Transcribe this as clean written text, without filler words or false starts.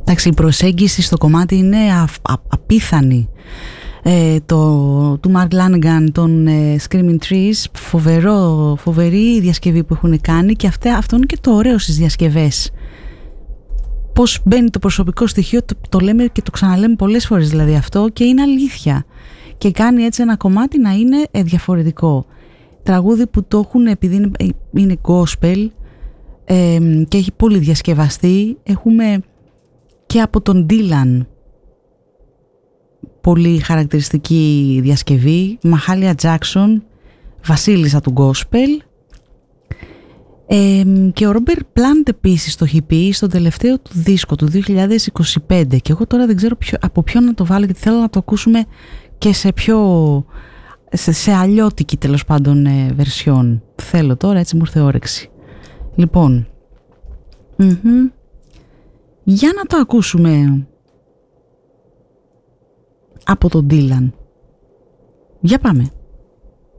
Εντάξει, η προσέγγιση στο κομμάτι είναι απίθανη. Του Mark Lanegan, των Screaming Trees, φοβερή διασκευή που έχουν κάνει, και αυτό είναι και το ωραίο στις διασκευές. Πώς μπαίνει το προσωπικό στοιχείο, το λέμε και το ξαναλέμε πολλές φορές δηλαδή αυτό, και είναι αλήθεια. Και κάνει έτσι ένα κομμάτι να είναι διαφορετικό. Τραγούδι που το έχουν, επειδή είναι gospel και έχει πολύ διασκευαστεί, έχουμε και από τον Dylan πολύ χαρακτηριστική διασκευή, Μαχάλια Τζάκσον, βασίλισσα του gospel, και ο Ρόμπερτ Πλάντ επίσης το έχει πει στο τελευταίο του δίσκο του 2025, και εγώ τώρα δεν ξέρω από ποιον να το βάλω, γιατί θέλω να το ακούσουμε και σε αλλιώτικη τέλος πάντων βερσιόν. Θέλω τώρα, έτσι μου ήρθε όρεξη. Λοιπόν, για να το ακούσουμε από τον Dylan. Για πάμε.